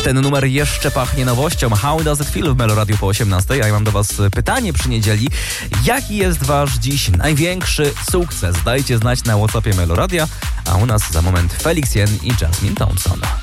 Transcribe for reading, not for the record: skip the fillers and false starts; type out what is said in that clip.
Ten numer jeszcze pachnie nowością. How Does It Feel w Melo Radio po 18. A ja mam do was pytanie przy niedzieli. Jaki jest wasz dziś największy sukces? Dajcie znać na WhatsAppie Melo Radia, a u nas za moment Felix Jen i Jasmine Thompson.